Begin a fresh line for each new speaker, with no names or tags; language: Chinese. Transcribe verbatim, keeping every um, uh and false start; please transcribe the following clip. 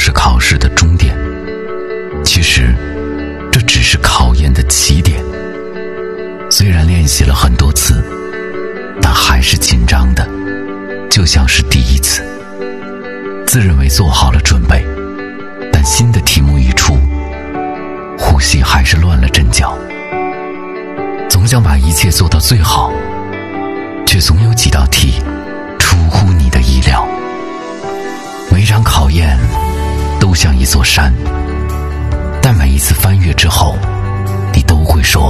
是考试的终点，其实这只是考验的起点。虽然练习了很多次，但还是紧张的，就像是第一次。自认为做好了准备，但新的题目一出，呼吸还是乱了阵脚。总想把一切做到最好，却总有几道题出乎你的意料。每场考验都像一座山，但每一次翻越之后，你都会说